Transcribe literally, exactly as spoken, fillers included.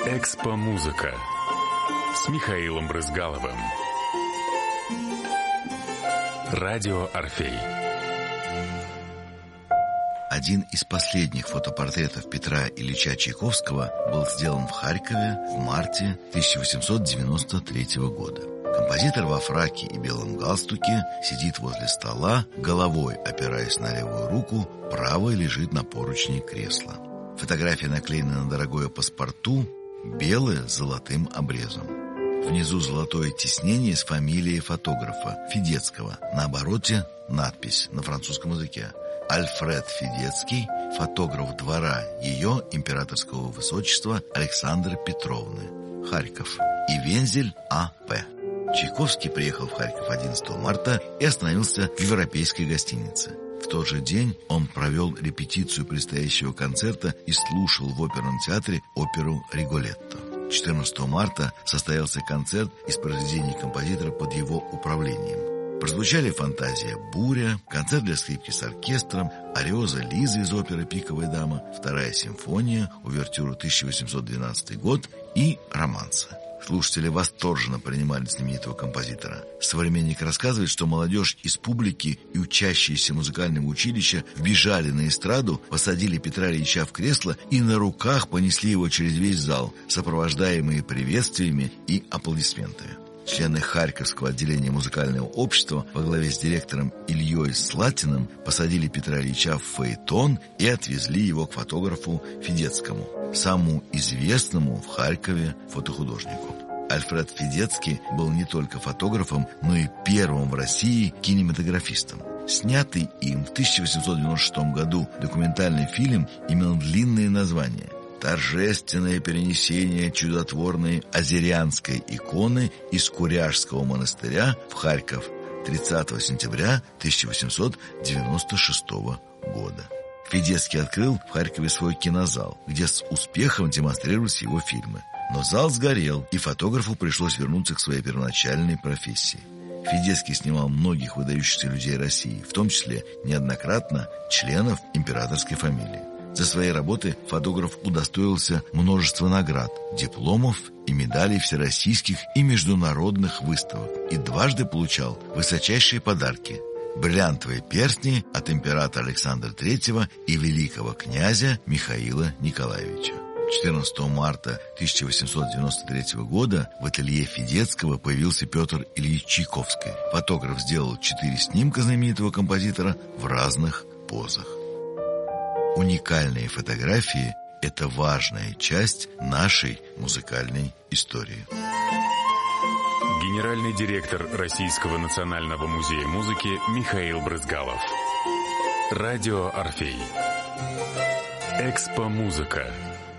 Экспо-музыка с Михаилом Брызгаловым. Радио «Орфей». Один из последних фотопортретов Петра Ильича Чайковского был сделан в Харькове в марте тысяча восемьсот девяносто третьего года. Композитор во фраке и белом галстуке сидит возле стола, головой опираясь на левую руку, правой лежит на поручни кресла. Фотография наклеена на дорогое паспорту, белое с золотым обрезом. Внизу золотое тиснение с фамилией фотографа Федецкого. На обороте надпись на французском языке: Альфред Федецкий, фотограф двора ее императорского высочества Александры Петровны, Харьков, и вензель А П Чайковский приехал в Харьков одиннадцатого марта и остановился в европейской гостинице. В тот же день он провел репетицию предстоящего концерта и слушал в оперном театре оперу «Риголетто». четырнадцатого марта состоялся концерт из произведений композитора под его управлением. Прозвучали «Фантазия буря», концерт для скрипки с оркестром, «Ариоза Лизы» из оперы «Пиковая дама», «Вторая симфония», увертюра тысяча восемьсот двенадцатый год и «Романсы». Слушатели восторженно принимали знаменитого композитора. Современник рассказывает, что молодежь из публики и учащиеся музыкального училища вбежали на эстраду, посадили Петра Ильича в кресло и на руках понесли его через весь зал, сопровождаемые приветствиями и аплодисментами. Члены Харьковского отделения музыкального общества во главе с директором Ильей Слатиным посадили Петра Ильича в фаэтон и отвезли его к фотографу Федецкому, самому известному в Харькове фотохудожнику. Альфред Федецкий был не только фотографом, но и первым в России кинематографистом. Снятый им в тысяча восемьсот девяносто шестом году документальный фильм имел длинное название «Торжественное перенесение чудотворной азерянской иконы из Куряжского монастыря в Харьков тридцатого сентября тысяча восемьсот девяносто шестого года». Федецкий открыл в Харькове свой кинозал, где с успехом демонстрировались его фильмы. Но зал сгорел, и фотографу пришлось вернуться к своей первоначальной профессии. Федецкий снимал многих выдающихся людей России, в том числе неоднократно членов императорской фамилии. За свои работы фотограф удостоился множества наград, дипломов и медалей всероссийских и международных выставок и дважды получал высочайшие подарки: бриллиантовые перстни от императора Александра третьего и великого князя Михаила Николаевича. четырнадцатого марта тысяча восемьсот девяносто третьего года в ателье Федецкого появился Петр Ильич Чайковский. Фотограф сделал четыре снимка знаменитого композитора в разных позах. Уникальные фотографии – это важная часть нашей музыкальной истории. Генеральный директор Российского национального музея музыки Михаил Брызгалов. Радио «Орфей». Экспо-музыка